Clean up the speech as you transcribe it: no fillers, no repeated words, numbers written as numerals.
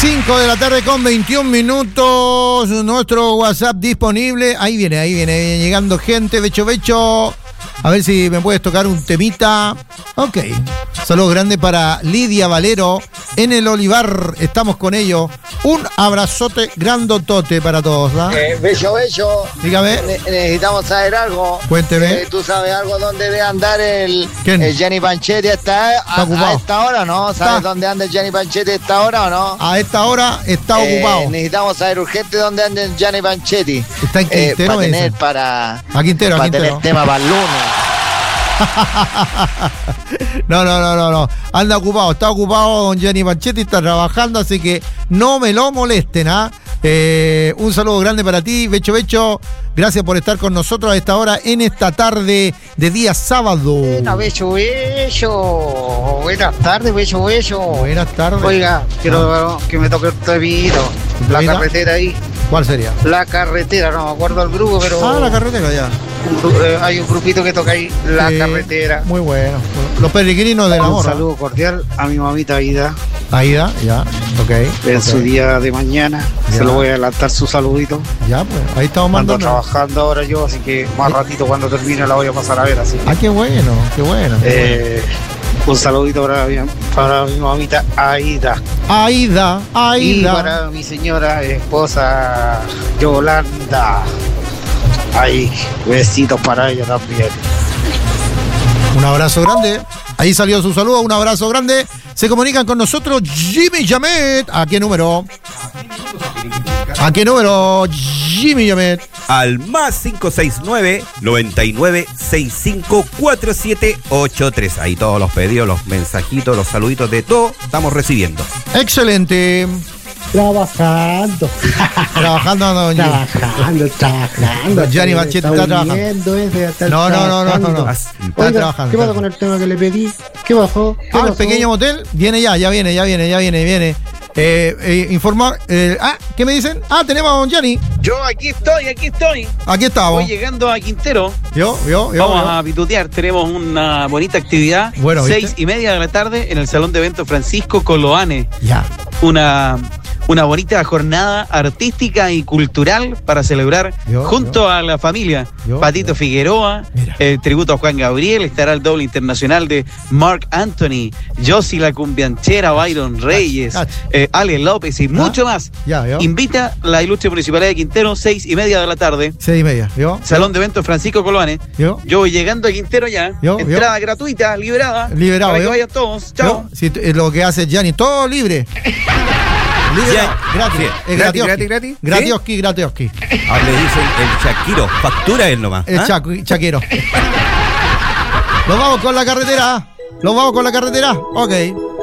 5 de la tarde con 21 minutos. Nuestro WhatsApp disponible. Ahí viene llegando gente. Becho. A ver si me puedes tocar un temita. Ok. Saludos grandes para Lidia Valero en el Olivar. Estamos con ellos. Un abrazote grandotote para todos, ¿verdad? Bello. Dígame. Necesitamos saber algo. Cuénteme. ¿Tú sabes algo dónde debe andar el Gianni Panchetti ¿Está ocupado? a esta hora, no? ¿Sabes dónde anda el Gianni Panchetti a esta hora o no? A esta hora está ocupado. Necesitamos saber urgente dónde anda el Gianni Panchetti. Está en Quintero, para a Quintero, para tener tema para el lunes. No. Anda ocupado, está ocupado don Gianni Panchetti, está trabajando, así que no me lo molesten, ¿ah? Un saludo grande para ti, Becho. Gracias por estar con nosotros a esta hora, en esta tarde de día sábado. Becho. Buenas tardes, Becho. Buenas tardes. Oiga, quiero que me toque el temito. La carretera ahí. ¿Cuál sería? La carretera, no me acuerdo el grupo, pero... la carretera, ya. Hay un grupito que toca ahí, La Carretera. Muy bueno. Los peregrinos del amor. Un saludo cordial a mi mamita Aida. Aida, ya, ok. En su día de mañana. Ya. Se lo voy a adelantar su saludito. Ya, pues, ahí estamos Ando mandando. trabajando ahora yo, así que más ratito cuando termine la voy a pasar a ver, así. Qué bueno. Un saludito para mi mamita Aida. Aida. Y para mi señora esposa Yolanda. Ahí, besitos para ella también. Un abrazo grande. Ahí salió su saludo, un abrazo grande. Se comunican con nosotros Jimmy Yamet. ¿A qué número? Jimmy Yamet? Al más 569-9965-4783. Ahí todos los pedidos, los mensajitos, los saluditos de todo estamos recibiendo. Excelente. Trabajando. Trabajando. Gianni Panchetti está trabajando. No. Está trabajando. ¿Qué pasó con el tema que le pedí? ¿Qué bajó? El pequeño motel viene ya viene. Informar. ¿Qué me dicen? Tenemos a don Gianni. Yo aquí estoy. Aquí estamos. Voy llegando a Quintero. Vamos a pitutear. Tenemos una bonita actividad. Bueno, 6:30 de la tarde en el Salón de Eventos Francisco Coloane. Ya. Una bonita jornada artística y cultural para celebrar junto a la familia. Patito Figueroa, tributo a Juan Gabriel, estará el doble internacional de Marc Anthony, Josie la Cumbianchera, Byron Reyes, Ale López y mucho más. Invita la ilustre Municipalidad de Quintero, 6:30 de la tarde. 6:30. Salón de Eventos Francisco Coloane. Yo voy llegando a Quintero ya. Entrada gratuita, liberada. Para que vayan todos. Chao. Lo que hace Gianni, todo libre. Gratis. Gratioski. Le dicen el Shakiro, factura él nomás. El Chaquero. Nos vamos con la carretera. Ok.